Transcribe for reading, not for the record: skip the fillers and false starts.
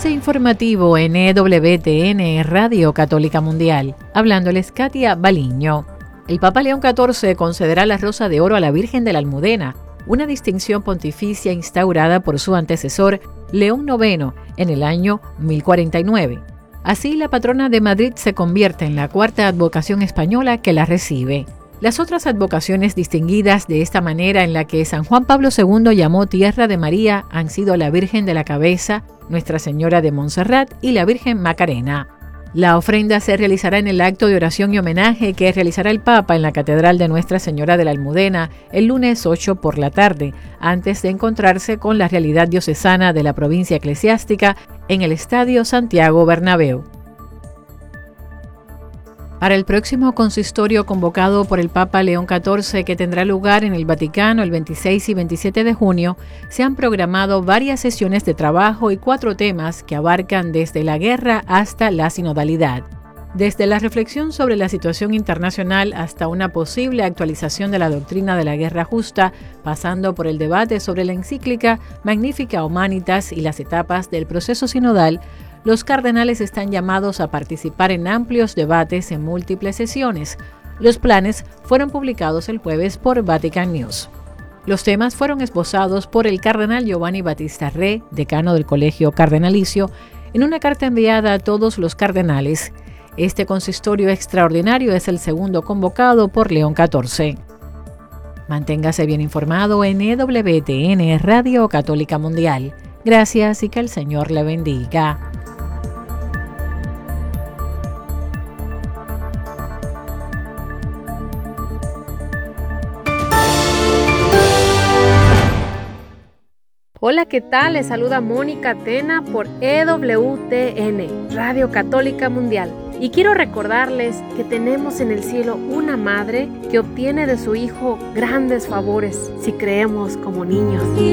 Avance informativo en EWTN, Radio Católica Mundial. Hablándoles Katia Baliño. El Papa León XIV concederá la Rosa de Oro a la Virgen de la Almudena, una distinción pontificia instaurada por su antecesor, León IX, en el año 1049. Así, la patrona de Madrid se convierte en la cuarta advocación española que la recibe. Las otras advocaciones distinguidas de esta manera en la que San Juan Pablo II llamó Tierra de María han sido la Virgen de la Cabeza, Nuestra Señora de Montserrat y la Virgen Macarena. La ofrenda se realizará en el acto de oración y homenaje que realizará el Papa en la Catedral de Nuestra Señora de la Almudena el lunes 8 por la tarde, antes de encontrarse con la realidad diocesana de la provincia eclesiástica en el Estadio Santiago Bernabéu. Para el próximo consistorio convocado por el Papa León XIV, que tendrá lugar en el Vaticano el 26 y 27 de junio, se han programado varias sesiones de trabajo y 4 temas que abarcan desde la guerra hasta la sinodalidad. Desde la reflexión sobre la situación internacional hasta una posible actualización de la doctrina de la guerra justa, pasando por el debate sobre la encíclica Magnificat Humanitas y las etapas del proceso sinodal, los cardenales están llamados a participar en amplios debates en múltiples sesiones. Los planes fueron publicados el jueves por Vatican News. Los temas fueron esbozados por el cardenal Giovanni Battista Re, decano del Colegio Cardenalicio, en una carta enviada a todos los cardenales. Este consistorio extraordinario es el segundo convocado por León XIV. Manténgase bien informado en EWTN, Radio Católica Mundial. Gracias y que el Señor le bendiga. Hola, ¿qué tal? Les saluda Mónica Tena por EWTN, Radio Católica Mundial. Y quiero recordarles que tenemos en el cielo una madre que obtiene de su Hijo grandes favores si creemos como niños.